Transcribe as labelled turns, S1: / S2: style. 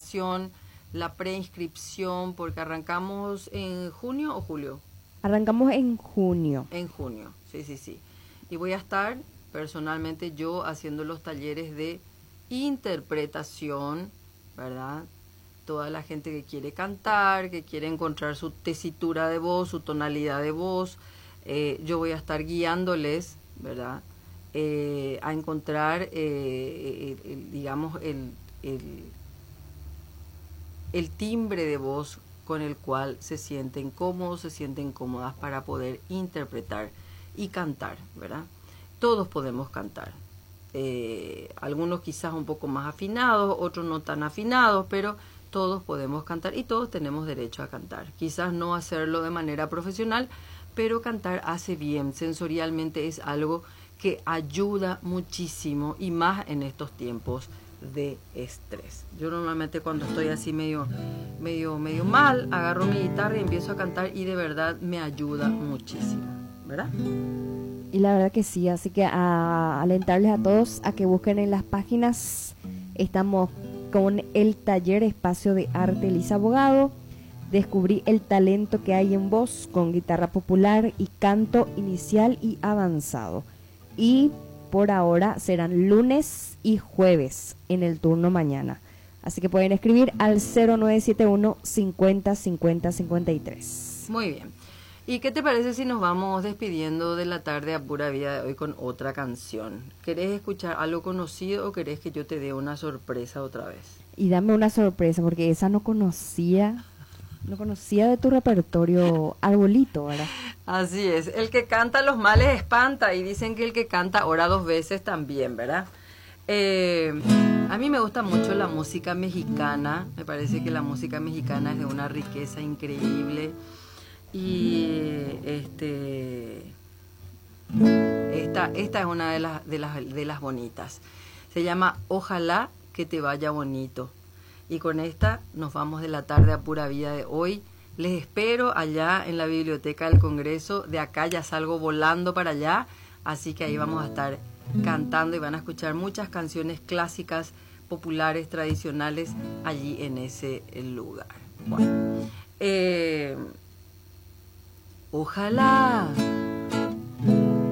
S1: información, la preinscripción, porque arrancamos en junio o julio.
S2: Arrancamos en junio.
S1: En junio, sí, sí, sí. Y voy a estar personalmente yo haciendo los talleres de interpretación, ¿verdad? Toda la gente que quiere cantar, que quiere encontrar su tesitura de voz, su tonalidad de voz, yo voy a estar guiándoles, ¿verdad? A encontrar, digamos, el timbre de voz con el cual se sienten cómodos, se sienten cómodas para poder interpretar y cantar, ¿verdad? Todos podemos cantar. Algunos quizás un poco más afinados, otros no tan afinados, pero todos podemos cantar y todos tenemos derecho a cantar. Quizás no hacerlo de manera profesional, pero cantar hace bien. Sensorialmente es algo que ayuda muchísimo y más en estos tiempos de estrés. Yo normalmente cuando estoy así medio mal, agarro mi guitarra y empiezo a cantar y de verdad me ayuda muchísimo, ¿verdad?
S2: Y la verdad que sí, así que a alentarles a todos a que busquen en las páginas. Estamos con el taller Espacio de Arte Elisa Abogado. Descubrí el talento que hay en voz con guitarra popular y canto inicial y avanzado. Y por ahora serán lunes y jueves en el turno mañana. Así que pueden escribir al 0971 50 50 53.
S1: Muy bien. ¿Y qué te parece si nos vamos despidiendo de la tarde a pura vida de hoy con otra canción? ¿Querés escuchar algo conocido o querés que yo te dé una sorpresa otra vez?
S2: Y dame una sorpresa, porque esa no conocía de tu repertorio, Arbolito, ¿verdad?
S1: Así es, el que canta los males espanta, y dicen que el que canta ora dos veces también, ¿verdad? A mí me gusta mucho la música mexicana, me parece que la música mexicana es de una riqueza increíble. Y esta es una de las bonitas. Se llama Ojalá que te vaya bonito. Y con esta nos vamos de la tarde a pura vida de hoy. Les espero allá en la Biblioteca del Congreso. De acá ya salgo volando para allá. Así que ahí vamos a estar cantando y van a escuchar muchas canciones clásicas, populares, tradicionales allí en ese lugar. Bueno, ojalá